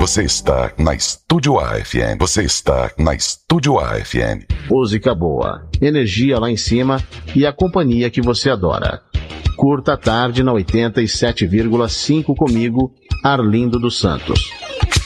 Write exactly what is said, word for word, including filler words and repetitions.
Você está na Estúdio A F M. Você está na Estúdio A F M. Música boa, energia lá em cima e a companhia que você adora. Curta a tarde na oitenta e sete vírgula cinco comigo, Arlindo dos Santos.